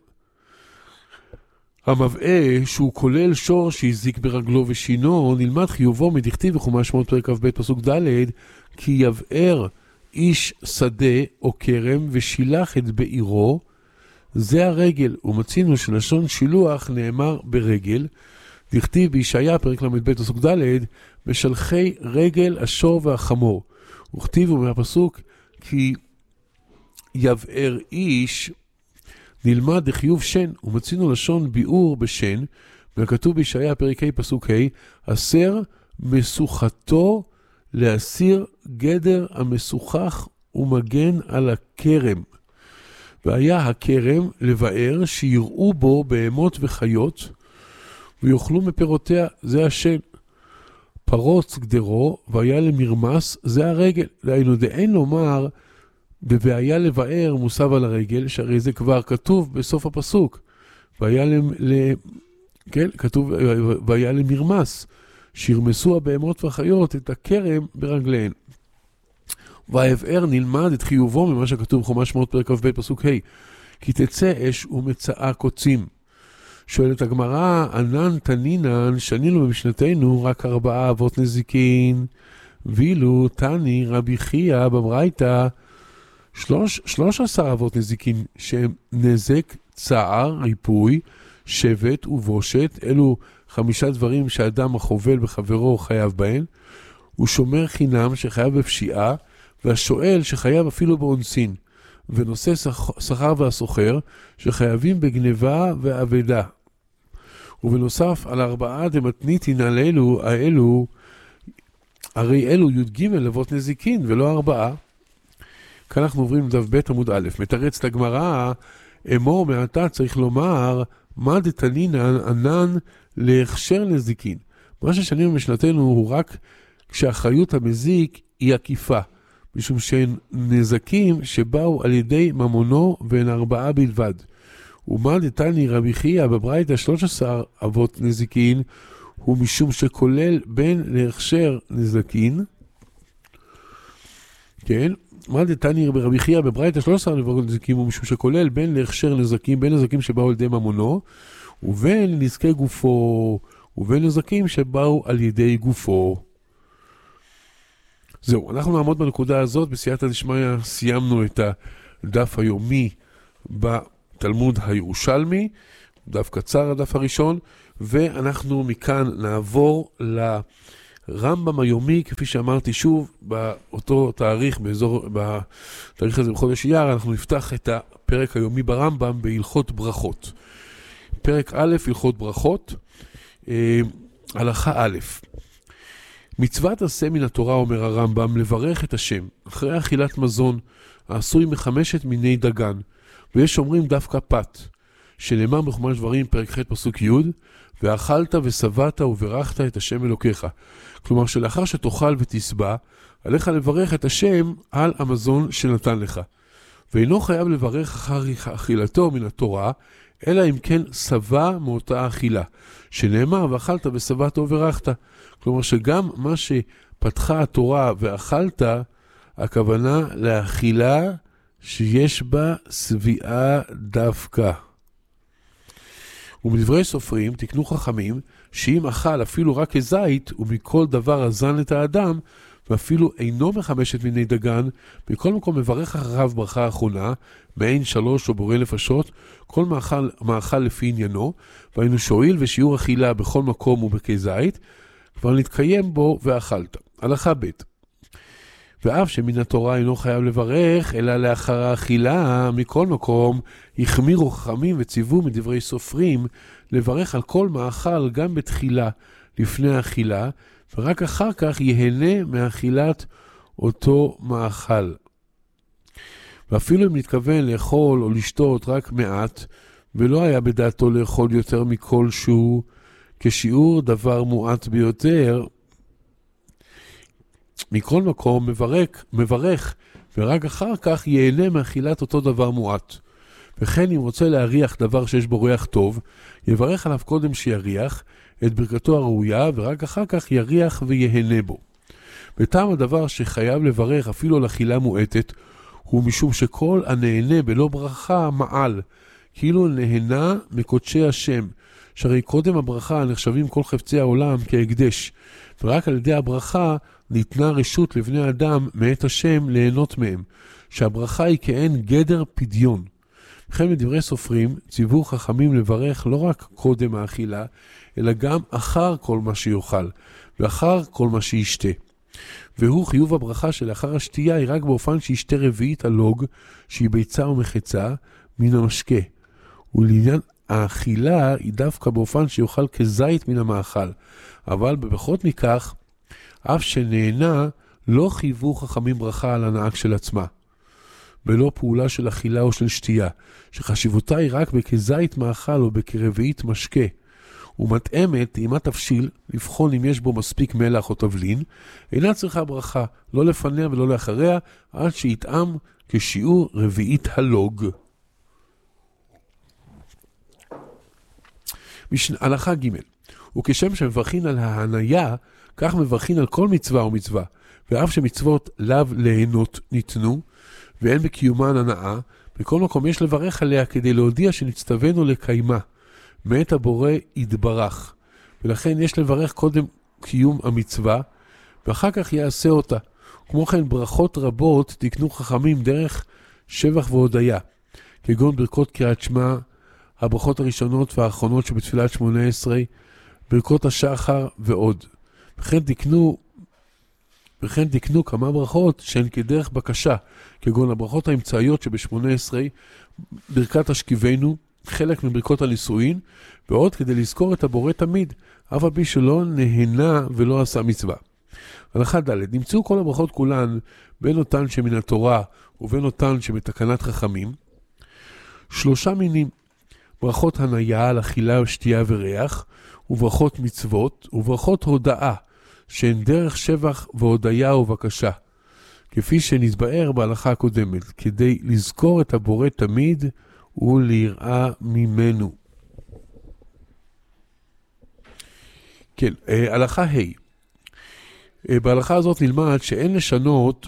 [SPEAKER 1] המבעה שהוא כולל שור שהזיק ברגלו ושינו, נלמד חיובו מדכתיב בחומש שמות פרק כ"ב פסוק ד', כי יבער איש שדה או כרם ושילח את בעירו, זה הרגל. ומצינו שלשון שילוח נאמר ברגל, דכתיב בישעיה פרק ל"ב פסוק ד', משלחי רגל השור והחמור. וכתיבו מהפסוק כי יבער איש, נלמד דחיוב שן, ומצינו לשון ביאור בשן, וכתוב בישעיה פרק ה' פסוק ה', אסר מסוכתו להסיר גדר המשוחח ומגן על הכרם. והיה הכרם לבאר שיראו בו בהמות וחיות, ויאכלו מפירותיה, זה השן. פרוץ גדרו, והיה למרמס, זה הרגל. דהיינו, דאין לומר, והיה לבאר מוסב על הרגל, שהרי זה כבר כתוב בסוף הפסוק. כן, כתוב, והיה למרמס, שירמסו הבהמות והחיות את הכרם ברגליהן. והיבער נלמד את חיובו ממה שכתוב בחומש שמות פרק כ"ב פסוק ה', כי תצא אש ומצאה קוצים. שואלת הגמרא, ענן תנינן, שנינו במשנתנו רק 4 אבות נזיקין, ואילו תני רבי חייא בברייתא 13 אבות נזיקין, שהם נזק, צער, ריפוי, שבט ובושת. אלו 5 דברים שאדם החובל בחברו חייב בהן. הוא שומר חינם שחייב בפשיעה, והשואל שחייב אפילו באונסין, ונושא שכר והסוחר שחייבים בגניבה ועבדה. ובנוסף על 4 דמתניתין על האלו, הרי אלו י"ג אבות נזיקין ולא 4. כאן אנחנו עוברים לדף ב' עמוד א', מתרץ לגמרא, אמור מעתה צריך לומר, מה דתנינן ענן להכשר נזיקין. מה ששנינו משנתנו הוא רק כשאחריות המזיק היא עקיפה, משום שהן נזקים שבאו על ידי ממונו והן 4 בלבד. ומה דתני רבי חייא בברייתא 13 אבות נזיקין, הוא משום שכולל בין להכשר נזקין, כן? מה דתני רבי חייא בברייתא 13 אבות נזיקין, הוא משום שכולל בין להכשר נזקים, בין נזקים שבאו על ידי ממונו, ובין נזקי גופו, ובין נזקים שבאו על ידי גופו. זהו, אנחנו נעמוד בנקודה הזאת, בסייעתא דשמיא סיימנו את הדף היומי בתלמוד הירושלמי, דף קצר הדף הראשון, ואנחנו מכאן נעבור לרמב"ם היומי, כפי שאמרתי שוב, באותו תאריך, בתאריך הזה בחודש אייר, אנחנו נפתח את הפרק היומי ברמב"ם בהלכות ברכות. פרק א', הלכות ברכות, הלכה א'. מצוות עשה מן התורה, אומר הרמב"ם, לברך את השם, אחרי אכילת מזון, העשוי מחמשת מיני דגן, ויש אומרים דווקא פת, שנאמר בחומש דברים, פרק ח' פסוק י', ואכלת ושבעת וברכת את השם אלוקיך. כלומר שלאחר שתאכל ותשבע, עליך לברך את השם על המזון שנתן לך. ואינו חייב לברך אחר אכילתו מן התורה, אלא אם כן שבע מאותה אכילה, שנאמר ואכלת ושבעת וברכת. כלומר שגם מה שפתחה התורה ואכלת, הכוונה לאכילה שיש בה שביעה דווקא. ומדברי סופרים תקנו חכמים שאם אכל אפילו רק כזית ומכל דבר הזן את האדם ואפילו אינו מחמשת מיני דגן, בכל מקום מברך אחריו ברכה האחרונה, מעין 3 או בורא נפשות, כל מאכל לפי עניינו, והיינו שואל ושיעור אכילה בכל מקום ובכזית, כבר נתקיים בו ואכלת. הלכה ב'. ואף שמן התורה אינו חייב לברך, אלא לאחר האכילה, מכל מקום, החמירו חכמים וציוו מדברי סופרים, לברך על כל מאכל גם בתחילה לפני האכילה, ורק אחר כך יהנה מאכילת אותו מאכל. ואפילו אם נתכוון לאכול או לשתות רק מעט, ולא היה בדעתו לאכול יותר מכל שהוא, כשיעור דבר מועט ביותר, מכל מקום מברך, ורק אחר כך ייהנה מאכילת אותו דבר מועט. וכן אם רוצה להריח דבר שיש בו ריח טוב, יברך עליו קודם שיריח את ברכתו הראויה, ורק אחר כך יריח ויהנה בו. בטעם הדבר שחייב לברך אפילו על אכילה מועטת, הוא משום שכל הנהנה בלא ברכה מעל, כאילו נהנה מקודשי השם, שהרי קודם הברכה נחשבים כל חפצי העולם כהקדש, ורק על ידי הברכה ניתנה רשות לבני אדם מאת השם ליהנות מהם, שהברכה היא כאין גדר פדיון. לכן מדברי סופרים ציוו חכמים לברך לא רק קודם האכילה, אלא גם אחר כל מה שיאכל, ואחר כל מה שישתה. והוא חיוב הברכה שלאחר השתייה היא רק באופן שישתה רביעית הלוג, שהיא ביצה ומחצה, מן המשקה. ולעניין האכילה היא דווקא באופן שיאכל כזית מן המאכל, אבל בפחות מכך, אף שנהנה לא חייבו חכמים ברכה על הנהג של עצמה, בלא פעולה של אכילה או של שתייה, שחשיבותה היא רק בכזית מאכל או בכרביעית משקה, ומתאמת אם תבשיל לבחון אם יש בו מספיק מלח או תבלין, אינה צריכה ברכה, לא לפניה ולא לאחריה, עד שיתאם כשיעור רביעית הלוג. הלכה ג'. וכשם שמברכים על ההניה, כך מברכים על כל מצווה ומצווה, ואף שמצוות לאו ליהנות ניתנו, ואין בקיומן הנאה, בכל מקום יש לברך עליה כדי להודיע שנצטווינו לקיימה, מאת הבורא יתברך, ולכן יש לברך קודם קיום המצווה, ואחר כך יעשה אותה. כמו כן ברכות רבות תקנו חכמים דרך שבח והודיה, כגון ברכות קריאת שמע, הברכות הראשונות והאחרונות שבתפילת 18, ברכות השחר ועוד. וכן תקנו כמה ברכות שהן כדרך בקשה, כגון הברכות האמצעיות שב-18, ברכת השכיבנו, חלק מברכות הנישואין, ועוד כדי לזכור את הבורא תמיד, אף על פי שלא נהנה ולא עשה מצווה. הלכה ד'. נמצאו כל הברכות כולן, בין אותן שמן התורה ובין אותן שבתקנת חכמים, 3 מינים, ברכות הניה על אכילה ושתייה וריח, וברכות מצוות, וברכות הודאה, שהן דרך שבח והודיה ובקשה, כפי שנתבאר בהלכה הקודמת, כדי לזכור את הבורא תמיד וליראה ממנו. כן, הלכה ה'. בהלכה הזאת נלמד שאין לשנות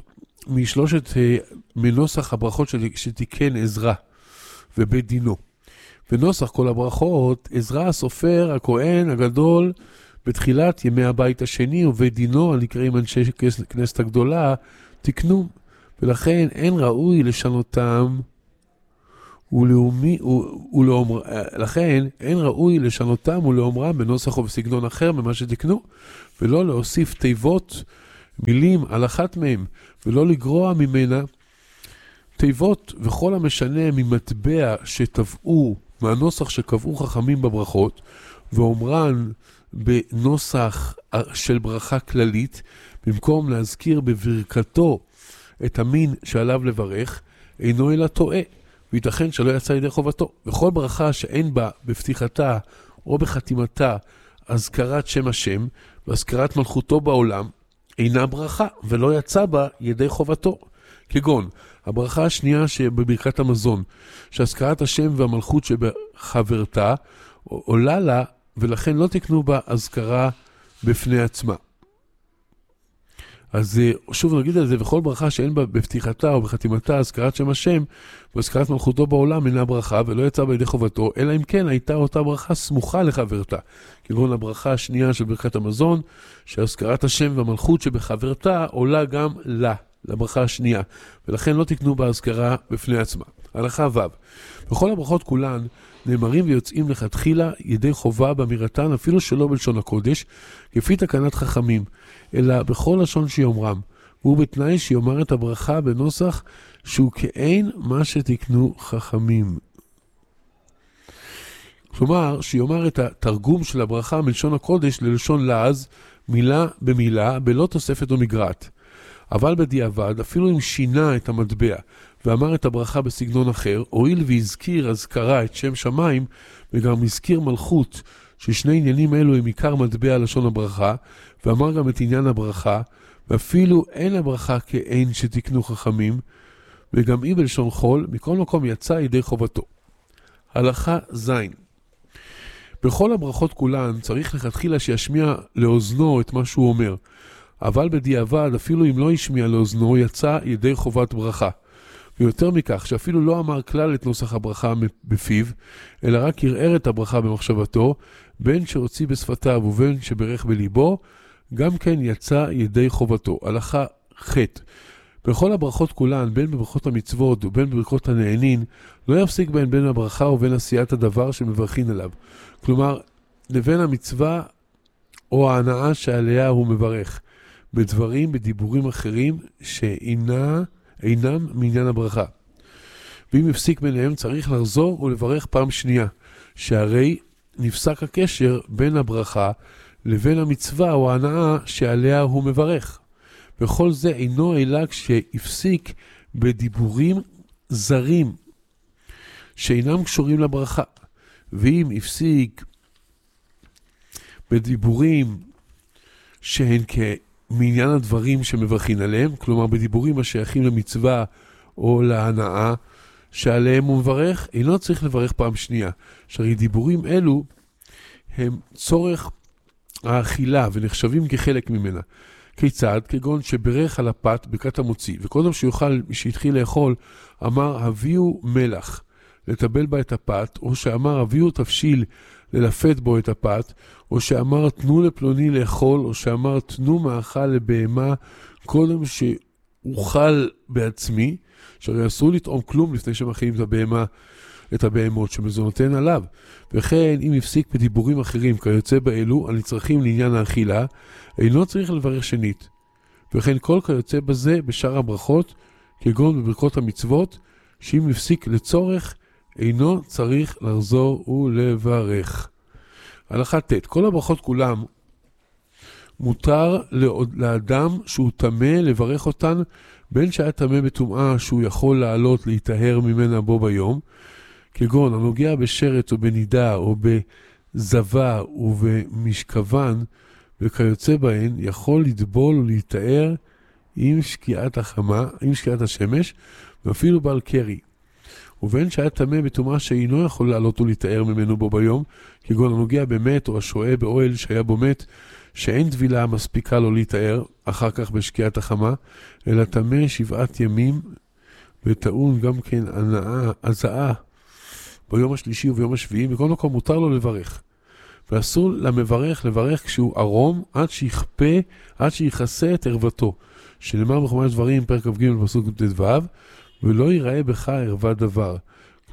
[SPEAKER 1] מנוסח הברכות שתיקן עזרא ובית דינו. ונוסח כל הברכות, עזרא הסופר, הכהן הגדול, בתחילת ימי הבית השני ובית דינו, הנקראים אנשי כנסת הגדולה, תקנו, ולכן אין ראוי לשנותם, לכן אין ראוי לשנותם ולאומרם בנוסח או בסגנון אחר ממה שתקנו, ולא להוסיף תיבות, מילים על אחת מהם, ולא לגרוע ממנה תיבות וכל המשנה ממטבע שטבעו מהנוסח שקבעו חכמים בברכות, ואומרן בנוסח של ברכה כללית, במקום להזכיר בברכתו את המין שעליו לברך, אינו אלא טועה, וייתכן שלא יצא ידי חובתו. וכל ברכה שאין בה בפתיחתה או בחתימתה הזכרת שם השם והזכרת מלכותו בעולם, אינה ברכה ולא יצא בה ידי חובתו. כגון הברכה השנייה שבברכת המזון, שהזכרת השם והמלכות שבחברתה עולה לה, ולכן לא תקנו בה הזכרה בפני עצמה. אז שוב נגיד על זה, וכל ברכה שאין בה בפתיחתה או בחתימתה הזכרת שם השם והזכרת מלכותו בעולם אינה ברכה ולא יצא בידי חובתו, אלא אם כן הייתה אותה ברכה סמוכה לחברתה. כגון הברכה השנייה של ברכת המזון, שהזכרת השם והמלכות שבחברתה עולה גם לה, לברכה השנייה, ולכן לא תקנו בה הזכרה בפני עצמה. הלכה ו' בכל הברכות כולן נאמרים ויוצאים לכתחילה ידי חובה באמירתן, אפילו שלא בלשון הקודש, כפי תקנת חכמים, אלא בכל לשון שיאמרם, והוא בתנאי שיאמר את הברכה בנוסח שהוא כאין מה שתקנו חכמים. כלומר, שיאמר את התרגום של הברכה מלשון הקודש ללשון לעז, מילה במילה, בלא תוספת או מגרעת. אבל בדיעבד, אפילו אם שינה את המטבע ואמר את הברכה בסגנון אחר, הואיל והזכיר הזכרה את שם שמיים, וגם הזכיר מלכות, ששני עניינים אלו הם עיקר מטבע לשון הברכה, ואמר גם את עניין הברכה, ואפילו אין הברכה כאין שתקנו חכמים, וגם היא בלשון חול, מכל מקום יצא ידי חובתו. הלכה ז' בכל הברכות כולן צריך לכתחילה שישמיע לאוזנו את מה שהוא אומר, אבל בדיעבד, אפילו אם לא ישמיע לאוזנו, יצא ידי חובת ברכה. ויותר מכך, שאפילו לא אמר כלל את נוסח הברכה בפיו, אלא רק ערער את הברכה במחשבתו, בין שהוציא בשפתיו ובין שברך בליבו, גם כן יצא ידי חובתו. הלכה ח' בכל הברכות כולן, בין בברכות המצוות ובין בברכות הנענין, לא יפסיק בין הברכה ובין עשיית הדבר שמברכין עליו. כלומר, לבין המצווה או ההנאה שעליה הוא מברך, בדברים, בדיבורים אחרים שאינם מעניין הברכה. ואם יפסיק ביניהם צריך לחזור ולברך פעם שנייה, שהרי נפסק הקשר בין הברכה לבין המצווה או ההנאה שעליה הוא מברך. וכל זה אינו אלא כשהפסיק בדיבורים זרים שאינם קשורים לברכה. ואם הפסיק בדיבורים שהן מעניין הדברים שמברכין עליהם, כלומר בדיבורים השייכים למצווה או להנאה שעליהם הוא מברך, אינו צריך לברך פעם שנייה, שהרי דיבורים אלו הם צורך האכילה ונחשבים כחלק ממנה. כיצד? כגון שברך על הפת ברכת המוציא, וקודם שהתחיל לאכול אמר הביאו מלח לטבל בה את הפת, או שאמר הביאו תבשיל ללפת בו את הפת, או שאמר תנו לפלוני לאכול, או שאמר תנו מאכל לבהמה קודם שאוכל בעצמי, שהרי אסור לטעום כלום לפני שמכינים את הבהמות שמזונותיהן עליו. וכן אם הפסיק בדיבורים אחרים כיוצא באלו הנצרכים לעניין האכילה, אינו צריך לברך שנית. וכן כל כיוצא בזה בשאר הברכות, כגון בברכות המצוות, שאם הפסיק לצורך אינו צריך לחזור ולברך. הלכה ט' כל הברכות כולם מותר לאדם שהוא תמה לברך אותן, בין שהיה תמה בטומאה שהוא יכול לעלות להיטהר ממנה בו ביום, כגון הנוגע בשרת או בנידה או בזבה ובמשכבן וכיוצא בהן, יכול לטבול ולהיטהר עם שקיעת השמש ואפילו בעל קרי. ובין שהיה תמה בטומאה שאינו יכול לעלות ולהיטהר ממנו בו ביום, כגון הנוגע במת או השוהה באוהל שהיה בו מת, שאין טבילה מספיקה לו להיטהר אחר כך בשקיעת החמה, אלא תמה 7 ימים, וטעון גם כן הזעה ביום השלישי וביום השביעי, בכל מקום מותר לו לברך. ואסור למברך לברך כשהוא ערום עד שיכסה את ערוותו, שנאמר בחומש דברים פרק כ"ג פסוק ט"ו, ולא ייראה בך ערוות דבר.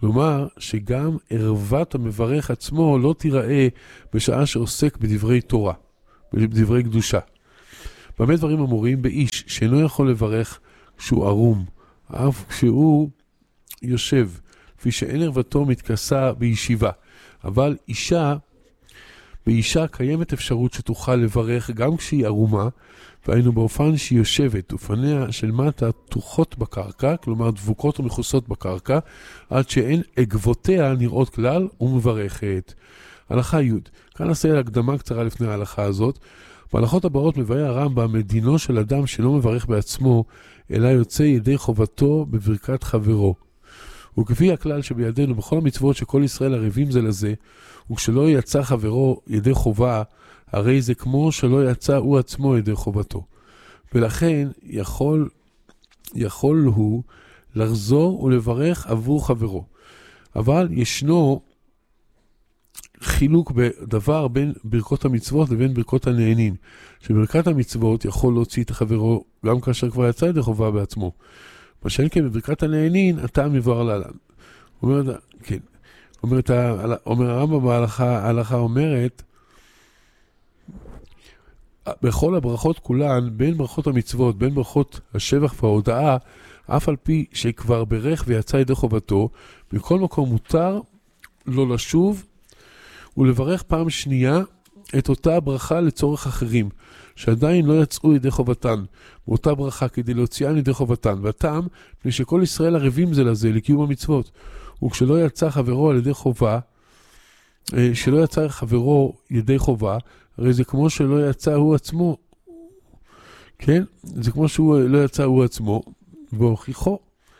[SPEAKER 1] כלומר, שגם ערוות המברך עצמו לא תיראה בשעה שעוסק בדברי תורה, בדברי קדושה. במה דברים אמורים? באיש שאינו יכול לברך כשהוא ערום, אף כשהוא יושב, כפי שאין ערוותו מתכסה בישיבה. אבל באישה קיימת אפשרות שתוכל לברך גם כשהיא ערומה, והיינו באופן שהיא יושבת, ופניה של מטה תוחות בקרקע, כלומר דבוקות ומכוסות בקרקע, עד שאין עקבותיה נראות כלל ומברכת. הלכה י'. כאן נעשה הקדמה קצרה לפני ההלכה הזאת. בהלכות הבאות מבאר הרמב"ם מדינו של אדם שלא מברך בעצמו, אלא יוצא ידי חובתו בברכת חברו. וכפי הכלל שבידינו בכל המצוות שכל ישראל ערבים זה לזה, וכשלא יצא חברו ידי חובה, הרי זה כמו שלא יצא הוא עצמו ידי חובתו. ולכן יכול הוא לחזור ולברך עבור חברו. אבל ישנו חילוק בדבר בין ברכות המצוות לבין ברכות הנהנין. שברכת המצוות יכול להוציא את חברו גם כאשר כבר יצא ידי חובה בעצמו. מה שאין כן בברכת הנהנין, הטעם יבואר להלן. אומר הרמב"ם ההלכה אומרת, בכל הברכות כולן, בין ברכות המצוות, בין ברכות השבח וההודעה, אף על פי שכבר ברך ויצא ידי חובתו, בכל מקום מותר לא לשוב ולברך פעם שנייה את אותה ברכה לצורך אחרים, שעדיין לא יצאו ידי חובתן, באותה ברכה כדי להוציאן ידי חובתן. והטעם, מפני שכל ישראל ערבים זה לזה לקיום המצוות. וכשלא יצא חברו על ידי חובה, שלא יצא חברו ידי חובה, הרי זה כמו שלא יצא הוא עצמו. כן? זה כמו שהוא לא יצא הוא עצמו, והוכיחו.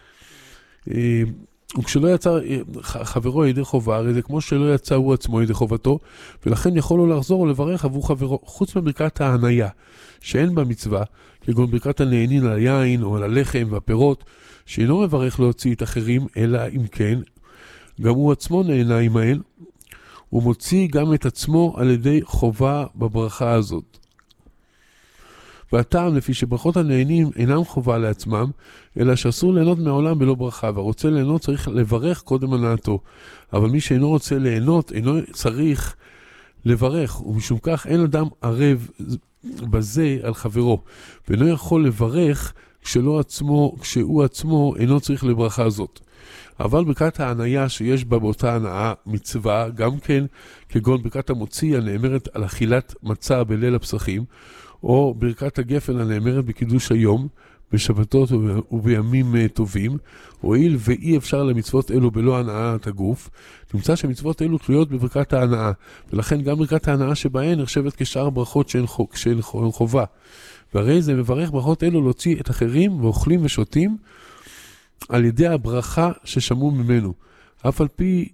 [SPEAKER 1] וכשלא יצא חברו ידי חובה, הרי זה כמו שלא יצא הוא עצמו ידי חובתו, ולכן יכול לו לחזור ולברך עבור חברו, חוץ מברכת ההניה, שאין בה מצווה, כגון ברכת הנהנין על היין או על הלחם והפירות, שאינו מברך להוציא את אחרים, אלא אם כן, גם הוא עצמו נהנה עמהן, הוא מוציא גם את עצמו על ידי חובה בברכה הזאת. והטעם לפי שברכות הנהנים אינם חובה לעצמם, אלא שאסור ליהנות מעולם בלא ברכה, והרוצה ליהנות צריך לברך קודם הנאתו. אבל מי שאינו רוצה ליהנות אינו צריך לברך, ומשום כך אין אדם ערב בזה על חברו, ואינו יכול לברך כשהוא עצמו אינו צריך לברכה הזאת. אבל ברכת ההניה שיש בה באותה הנאה מצווה, גם כן כגון ברכת המוציא הנאמרת על אכילת מצה בליל הפסחים, או ברכת הגפן הנאמרת בקידוש היום, בשבתות ובימים טובים, הואיל ואי אפשר למצוות אלו בלא הנאת הגוף, נמצא שמצוות אלו תלויות בברכת ההנאה, ולכן גם ברכת ההנאה שבהן נחשבת כשאר ברכות שאין חובה. והרי זה מברך ברכות אלו להוציא את אחרים ואוכלים ושותים על ידי הברכה ששמעו ממנו, אף על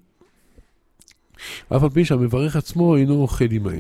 [SPEAKER 1] פי שהמברך עצמו אינו אוכל עמהן.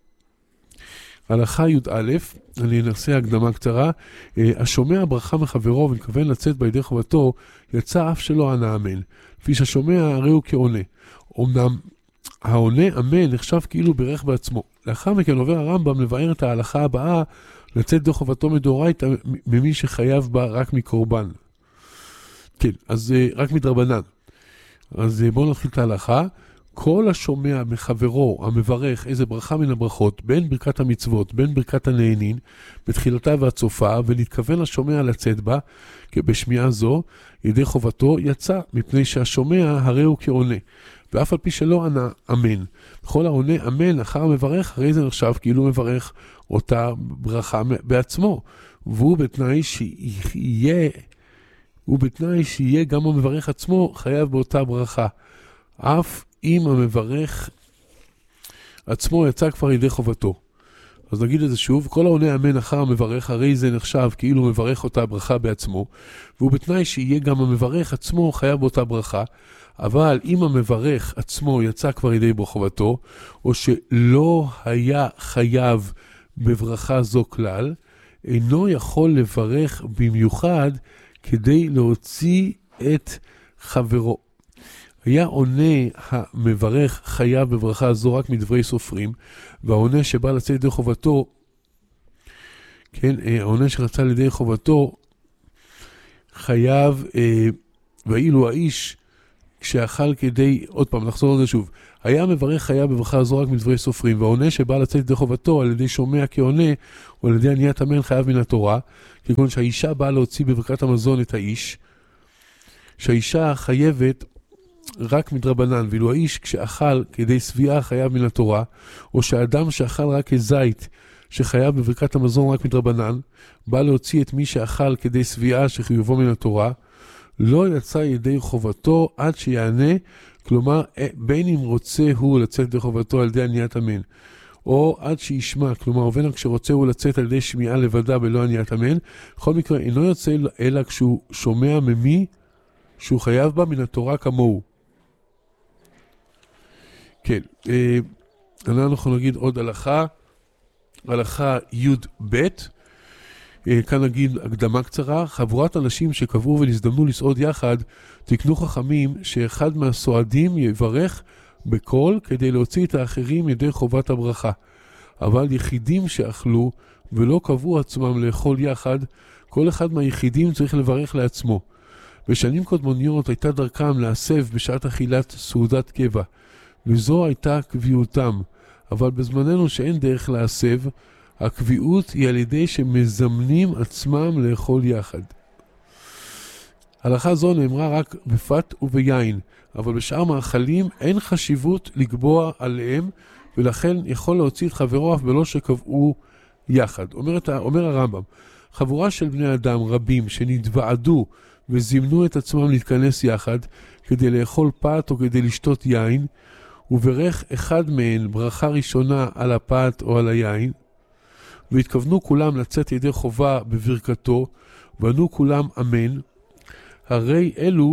[SPEAKER 1] הלכה י"א, אני אנסה הקדמה קצרה, השומע ברכה מחברו ומתכוון לצאת בידי חובתו, יצא אף שלא ענה אמן. לפי שהשומע הרי הוא כעונה. אמנם העונה אמן נחשב כאילו ברך בעצמו. לאחר מכן עובר הרמב"ם לבאר את ההלכה הבאה, לצאת ידי חובתו מדאורייתא ממי שחייב בה רק מקורבן. כן, אז רק מדרבנן. אז בואו נתחיל את ההלכה. כל השומע מחברו המברך איזה ברכה מן הברכות, בין ברכת המצוות, בין ברכת הנהנין, בתחילתה והצופה, ונתכוון לשומע לצאת בה, כי בשמיעה זו, ידי חובתו יצא, מפני שהשומע הרי הוא כעונה, ואף על פי שלא ענה אמן. בכל העונה אמן אחר המברך, הרי זה נחשב כאילו מברך אותה ברכה בעצמו, והוא בתנאי שיהיה גם המברך עצמו חייב באותה ברכה. אף אם המברך עצמו יצא כבר ידי חובתו. אז נגיד את זה שוב, כל העונה אמן אחר המברך, הרי זה נחשב כאילו מברך אותה ברכה בעצמו, והוא בתנאי שיהיה גם המברך עצמו חייב באותה ברכה, אבל אם המברך עצמו יצא כבר ידי חובתו, או שלא היה חייב בברכה זו כלל, אינו יכול לברך במיוחד כדי להוציא את חברו. היה עונה המברך חייב בברכה זו רק מדברי סופרים, והעונה שבא לצאת לידי חובתו, כן, העונה שרצה לידי חובתו, חייב, ואילו האיש כשאכל כדי, עוד פעם, נחזור על זה שוב, היה מברך חיה בברכה זו רק מדברי סופרים, והעונה שבא לצאת ידי חובתו על ידי שומע כעונה, או על ידי עניית אמן חייב מן התורה, כגון שהאישה באה להוציא בברכת המזון את האיש, שהאישה חייבת רק מדרבנן, ואילו האיש כשאכל כדי סביעה חייב מן התורה, או שהאדם שאכל רק כזית, שחייב בברכת המזון רק מדרבנן, בא להוציא את מי שאכל כדי סביעה שחיובו מן התורה, לא יצא ידי חובתו עד שיענה, כלומר בין אם רוצה הוא לצאת ידי חובתו על ידי עניית אמן, או עד שישמע, כלומר ובין כשרוצה הוא לצאת על ידי שמיעה לבדה בלא עניית אמן, בכל מקרה אינו יוצא אלא כשהוא שומע ממי שהוא חייב בה מן התורה כמוהו. כן, אנחנו נגיד עוד הלכה י' כאן נגיד הקדמה קצרה. חבורת אנשים שקבעו ונזדמנו לסעוד יחד, תקנו חכמים שאחד מהסועדים יברך בקול כדי להוציא את האחרים ידי חובת הברכה. אבל יחידים שאכלו ולא קבעו עצמם לאכול יחד, כל אחד מהיחידים צריך לברך לעצמו. בשנים קודמוניות הייתה דרכם להסב בשעת אכילת סעודת קבע, וזו הייתה קביעותם. אבל בזמננו שאין דרך להסב, הקביעות היא על ידי שמזמנים עצמם לאכול יחד. הלכה זו נאמרה רק בפת וביין, אבל בשאר מאכלים אין חשיבות לקבוע עליהם, ולכן יכול להוציא את חברו אף בלא שקבעו יחד. אומר הרמב"ם, חבורה של בני אדם רבים שנתוועדו וזימנו את עצמם להתכנס יחד כדי לאכול פת או כדי לשתות יין, וברך אחד מהן ברכה ראשונה על הפת או על היין, והתכוונו כולם לצאת ידי חובה בברכתו, וענו כולם אמן, הרי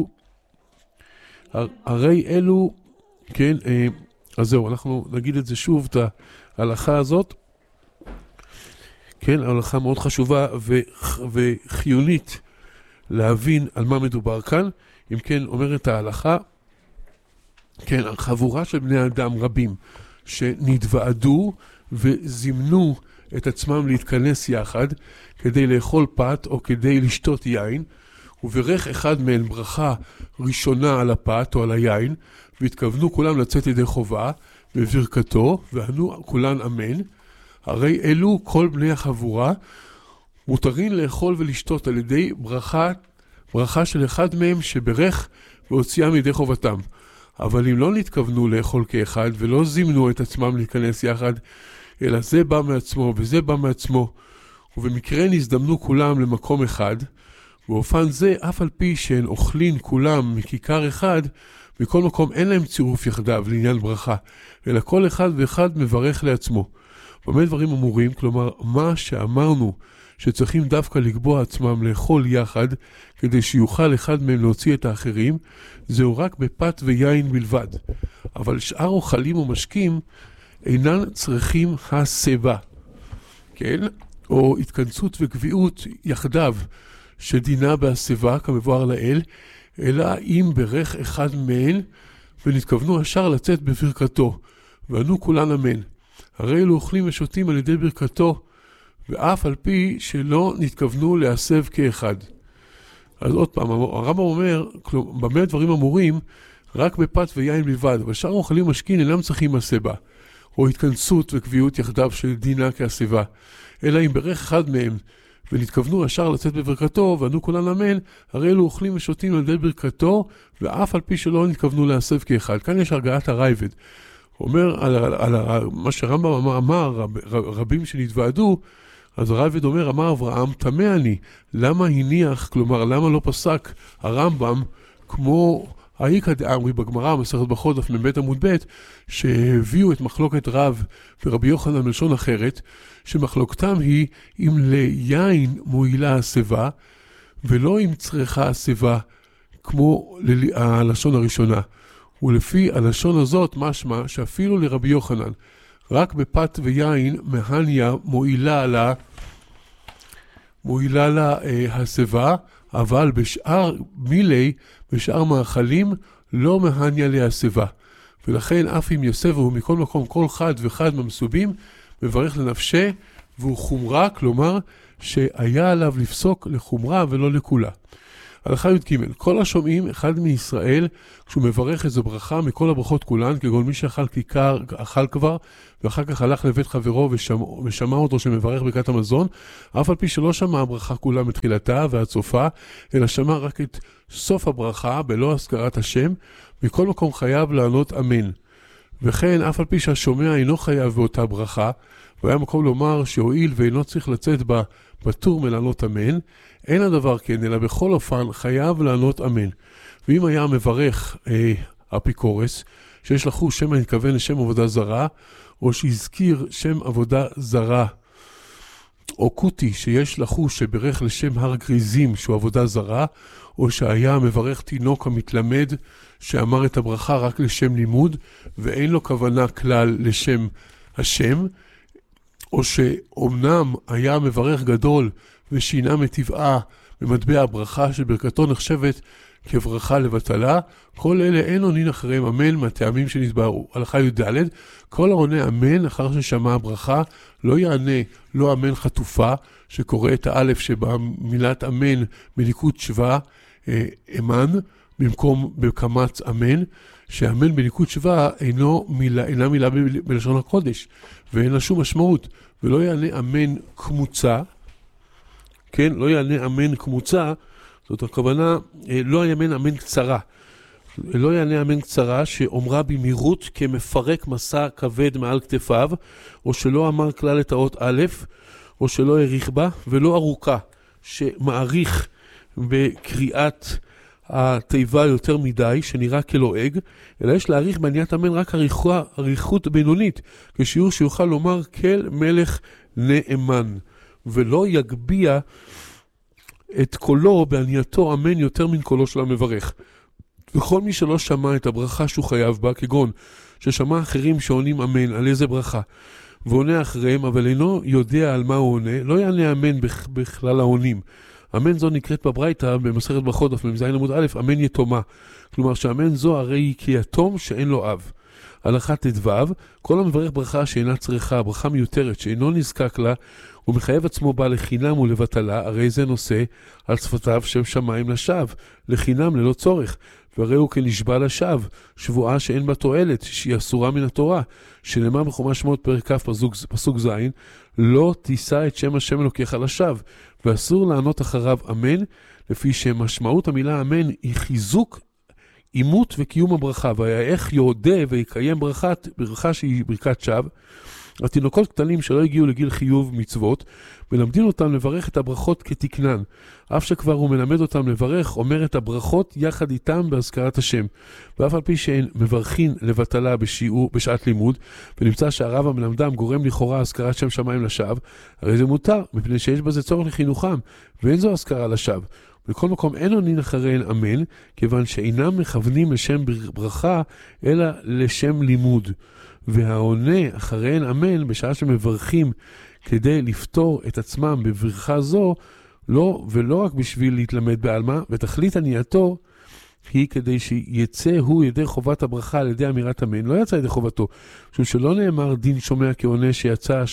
[SPEAKER 1] אלו, כן, אז זהו, אנחנו נגיד את זה שוב, את ההלכה הזאת, כן, ההלכה מאוד חשובה וחיונית להבין על מה מדובר כאן. אם כן, אומרת ההלכה, כן, החבורה של בני אדם רבים שנתוועדו וזימנו את עצמם להתכנס יחד כדי לאכול פת או כדי לשתות יין, וברך אחד מהן ברכה ראשונה על הפת או על היין, והתכוונו כולם לצאת ידי חובה בברכתו, וענו כולן אמן, הרי אלו כל בני החבורה מותרים לאכול ולשתות על ידי ברכה של אחד מהם שברך והוציאם ידי חובתם. אבל אם לא נתכוונו לאכול כאחד ולא זימנו את עצמם להיכנס יחד, אלא זה בא מעצמו וזה בא מעצמו, ובמקרה נזדמנו כולם למקום אחד, באופן זה אף על פי שהן אוכלים כולם מכיכר אחד, מכל מקום אין להם צירוף יחדיו לעניין ברכה, אלא כל אחד ואחד מברך לעצמו. במה דברים אמורים? כלומר, מה שאמרנו שצריכים דווקא לקבוע עצמם לאכול יחד, כדי שיוכל אחד מהם להוציא את האחרים, זהו רק בפת ויין בלבד. אבל שאר אוכלים ומשקים אינן צריכים הסבה, כן? או התכנסות וקביעות יחדיו, שדינה בהסבה כמבואר לאל, אלא אם ברך אחד מהן ונתכוונו השאר לצאת בברכתו, וענו כולן אמן. הרי אלו אוכלים ושותים על ידי ברכתו, ואף על פי שלא נתכוונו להסב כאחד. אז עוד פעם, הרמב"ם אומר, במה דברים אמורים, רק בפת ויין בלבד, אבל שאר אוכלים משכין אינם צריכים הסבה, או התכנסות וקביעות יחדיו של דינה כהסבה, אלא אם ברך אחד מהם ונתכוונו השאר לצאת בברכתו, וענו כולן אמן, הרי אלו אוכלים ושותים על ידי ברכתו, ואף על פי שלא נתכוונו להסב כאחד. כאן יש הרגעת הרייבד. הוא אומר על מה שהרמב"ם אמר, רבים שנתוועדו, אז הרייבד אומר, אמר אברהם, תמה אני, למה הניח, כלומר, למה לא פסק הרמב"ם, כמו האיכא דאמרי בגמרא, מסכת ברכות דף מ"ב עמוד ב', שהביאו את מחלוקת רב ורבי יוחנן מלשון אחרת, שמחלוקתם היא אם ליין מועילה הסבה, ולא אם צריכה הסבה, כמו הלשון הראשונה. ולפי הלשון הזאת משמע שאפילו לרבי יוחנן, רק בפת ויין מהניה מועילה לה הסבה, אבל בשאר מילי, בשאר מאכלים, לא מהניה להסבה. ולכן אף אם יסבו מכל מקום כל חד וחד מהמסובים, מברך לנפשה, והוא חומרה, כלומר שהיה עליו לפסוק לחומרה ולא לכולה. הלכה י"ג, כל השומעים אחד מישראל, כשהוא מברך איזו ברכה מכל הברכות כולן, כגון מי שאכל כיכר, אכל כבר, ואחר כך הלך לבית חברו ושמע אותו שמברך ברכת המזון, אף על פי שלא שמע הברכה כולה מתחילתה ועד סופה, אלא שמע רק את סוף הברכה בלא הזכרת השם, מכל מקום חייב לענות אמן. וכן, אף על פי שהשומע אינו חייב באותה ברכה, והיה מקום לומר שהועיל ואינו צריך לצאת בטור מלענות אמן, אין הדבר כן, אלא בכל אופן חייב לענות אמן. ואם היה מברך אפיקורס, שיש לחוש שם מתכוון לשם עבודה זרה, או שהזכיר שם עבודה זרה, או קוטי שיש לחוש שברך לשם הר גריזים שהוא עבודה זרה, או שהיה מברך תינוק המתלמד שאמר את הברכה רק לשם לימוד, ואין לו כוונה כלל לשם השם, או שאומנם היה מברך גדול ושינה מטבעה במטבע הברכה שברכתו נחשבת כברכה לבטלה, כל אלה אין עונין אחריהם אמן מהטעמים שנתבהרו. הלכה י"ד, כל העונה אמן אחר ששמע הברכה לא יענה לא אמן חטופה, שקורא את האלף שבמילת אמן בניקוד שווה אמן במקום בקמץ אמן, שאמן בניקוד שווה אינה מילה בלשון הקודש ואין לה שום משמעות, ולא יענה אמן כמוצה, כן, לא יענה אמן כמוצה, זאת הכוונה, לא יענה אמן קצרה, לא יענה אמן קצרה שאומרה במהירות כמפרק מסע כבד מעל כתפיו, או שלא אמר כלל את האות א', או שלא העריך בה, ולא ארוכה שמעריך בקריאת התיבה יותר מדי, שנראה כלועג, אלא יש להעריך בעניית אמן רק עריכות בינונית, כשיעור שיוכל לומר כל מלך נאמן, ולא יגביע את קולו בענייתו אמן יותר מן קולו של המברך. וכל מי שלא שמע את הברכה שהוא חייב בה, כגון ששמע אחרים שעונים אמן על איזה ברכה, ועונה אחריהם, אבל אינו יודע על מה הוא עונה, לא יענה אמן בכלל העונים. אמן זו נקראת בברייתא במסכת ברכות דף מ"ז עמוד א', אמן יתומה. כלומר שאמן זו הרי היא כיתום שאין לו אב. הלכה ט"ו, כל המברך ברכה שאינה צריכה, ברכה מיותרת שאינו נזקק לה, הוא מחייב עצמו בה לחינם ולבטלה, הרי זה נושא על שפתיו שם שמיים לשווא, לחינם ללא צורך, והרי הוא כנשבע לשווא, שבועה שאין בה תועלת, שהיא אסורה מן התורה, שנאמר בחומש שמות פרק כ' פסוק ז', לא תישא את שם השם אלוקיך לשווא, ואסור לענות אחריו אמן, לפי שמשמעות המילה אמן היא חיזוק, אימות וקיום הברכה, ואיך יודה ויקיים ברכה שהיא ברכת שווא. התינוקות קטנים שלא הגיעו לגיל חיוב מצוות, מלמדים אותם לברך את הברכות כתקנן. אף שכבר הוא מלמד אותם לברך, אומר את הברכות יחד איתם בהזכרת השם. ואף על פי שהן מברכין לבטלה בשעת לימוד, ונמצא שהרב המלמדם גורם לכאורה הזכרת שם שמיים לשווא, הרי זה מותר, מפני שיש בזה צורך לחינוכם, ואין זו הזכרה לשווא. בכל מקום אין עונין אחריהן אמן, כיוון שאינם מכוונים לשם ברכה, אלא לשם לימוד. והעונה אחריהן אמן בשעה שמברכים כדי לפתור את עצמם בברכה זו, לא ולא רק בשביל להתלמד בעלמא, ותכלית ענייתו היא כדי שיצא הוא ידי חובת הברכה על ידי אמירת אמן, לא יצא ידי חובתו, משום שלא נאמר דין שומע כעונה שיצא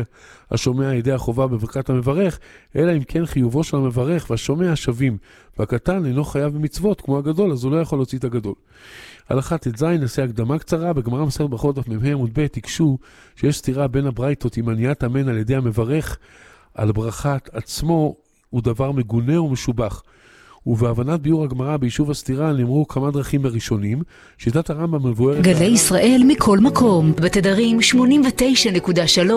[SPEAKER 1] השומע ידי החובה בברכת המברך, אלא אם כן חיובו של המברך והשומע שווים, והקטן אינו חייב במצוות כמו הגדול, אז הוא לא יכול להוציא את הגדול. הלכה ט"ז, נעשה הקדמה קצרה, בגמרא מסכת ברכות דף מ"ה עמוד ב' תקשו שיש סתירה בין הברייתות עם עניית אמן על ידי המברך על ברכת עצמו, הוא דבר מגונה ומשובח. ובהבנת ביור הגמרא ביישוב הסתירה נאמרו כמה דרכים בראשונים. שיטת הרמב"ם מבוארת
[SPEAKER 2] גלי ישראל מכל מקום, בתדרים 89.3,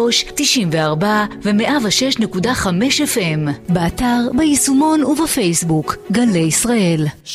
[SPEAKER 2] 94 ו106.5 FM, באתר, ביישומון ובפייסבוק. גלי ישראל.